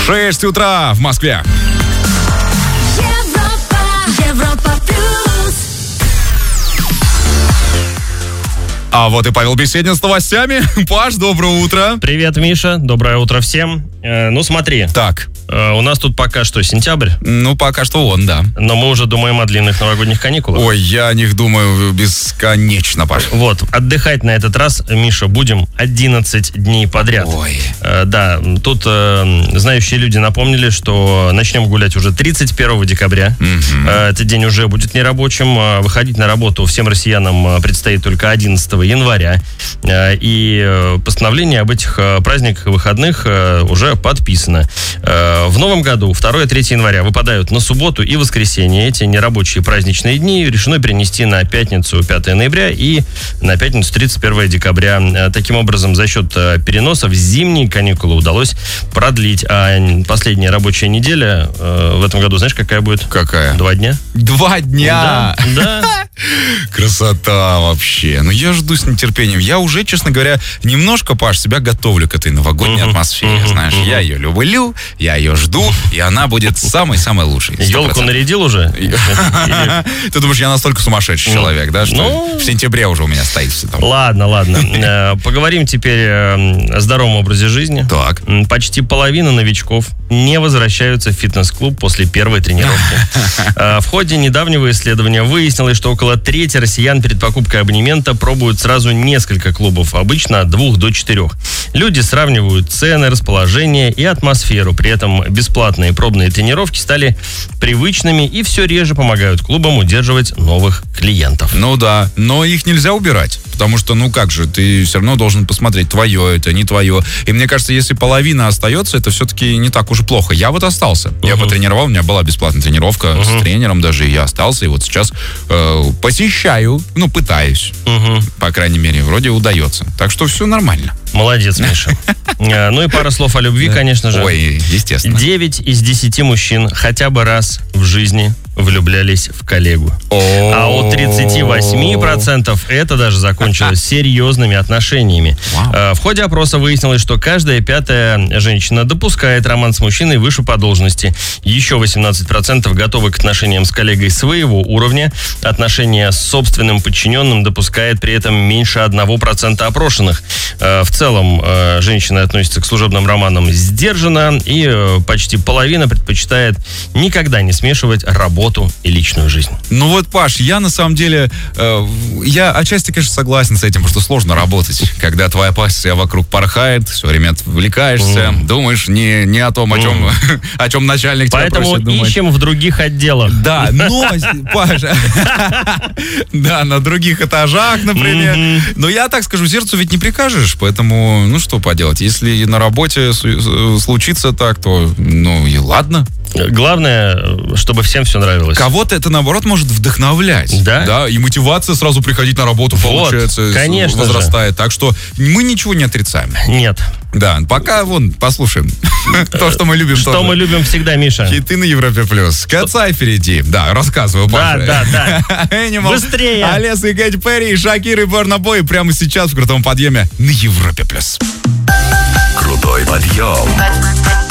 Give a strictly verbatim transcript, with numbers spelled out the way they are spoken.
шесть утра в Москве. Европа, Европа плюс. А вот и Павел Беседин с новостями. Паш, доброе утро. Привет, Миша. Доброе утро всем. Э, ну, смотри. Так. Э, у нас тут пока что сентябрь. Ну, пока что он, да. Но мы уже думаем о длинных новогодних каникулах. Ой, я о них думаю бесконечно, Паш. Вот, отдыхать на этот раз, Миша, будем одиннадцать дней подряд. Ой. Э, да, тут э, знающие люди напомнили, что начнем гулять уже тридцать первого декабря. Угу. Э, этот день уже будет нерабочим. Э, выходить на работу всем россиянам э, предстоит только одиннадцатого января. Э, и э, постановление об этих э, праздниках и выходных э, уже подписано. Э, в новом году второе-третье января выпадают на субботу и воскресенье. Эти нерабочие праздничные дни решено перенести на пятницу пятого ноября и на пятницу тридцать первого декабря. Э, таким образом, за счет э, переносов зимние каникулы удалось продлить. А последняя рабочая неделя э, в этом году, знаешь, какая будет? Какая? Два дня. Два дня! Да, да. Красота вообще. Ну, я жду с нетерпением. Я уже, честно говоря, немножко, Паш, себя готовлю к этой новогодней Мгм, атмосфере. мгм, Знаешь, мгм. я ее люблю, я ее жду, и она будет самой-самой лучшей. сто Елку процентов. нарядил уже? Или- Ты думаешь, я настолько сумасшедший Ну, человек, да, что ну. в сентябре уже у меня стоит все там. Ладно, ладно. Э, Поговорим теперь э, о здоровом образе жизни. Так. М, Почти половина новичков не возвращаются в фитнес-клуб после первой тренировки. Э, В ходе недавнего исследования выяснилось, что около трети россиян перед покупкой абонемента пробуют сразу несколько клубов, обычно от двух до четырех. Люди сравнивают цены, расположение и атмосферу. При этом бесплатные пробные тренировки стали привычными и все реже помогают клубам удерживать новых клиентов. Ну да, но их нельзя убирать, потому что, ну как же, ты все равно должен посмотреть, твое это, не твое. И мне кажется, если половина остается, это все-таки не так уж и плохо. Я вот остался. Я Мгм. потренировал, у меня была бесплатная тренировка Мгм. с тренером даже, и я остался, и вот сейчас э, посещаю, ну пытаюсь, Мгм. по крайней мере, вроде удается. Так что все нормально. Молодец, Миша. Э, Ну и пара слов о любви, конечно же. Ой, естественно. Девять из десяти мужчин хотя бы раз в жизни влюблялись в коллегу. А у тридцати восьми процентов это даже закончилось серьезными отношениями. Вау. Э, В ходе опроса выяснилось, что каждая пятая женщина допускает роман с мужчиной выше по должности. Еще восемнадцать процентов готовы к отношениям с коллегой своего уровня. Отношения с собственным подчиненным допускает при этом меньше одного процента опрошенных. Э, В целом, э, женщины относятся к служебным романам сдержанно, и э, почти половина предпочитает никогда не смешивать работу и личную жизнь. Ну вот, Паш, я на самом деле, э, я отчасти, конечно, согласен с этим, потому что сложно работать, когда твоя пассия вокруг порхает, все время отвлекаешься, Мгм. думаешь не, не о том, о чем, о чем начальник тебя Поэтому просит думать. ищем в других отделах. Да, но, Паша, да, на других этажах, например. Мгм. Но я так скажу, сердцу ведь не прикажешь, поэтому, ну что поделать, если на работе су- случится так, то, ну и ладно. Главное, чтобы всем все нравилось. Кого-то это, наоборот, может вдохновлять. Да? Да, и мотивация сразу приходить на работу, Вот, получается, с- конечно же. возрастает. Так что мы ничего не отрицаем. Нет. Да, пока, вон, послушаем то, что мы любим Что тоже. мы любим всегда, Миша. Хиты на Европе Плюс. Кацай впереди. Да, рассказываю, Да, Паша. да, да. Animal, Быстрее. Алеса и Кэти Перри, Шакира и Бурна Бой прямо сейчас в крутом подъеме на Европе Плюс. Крутой подъем.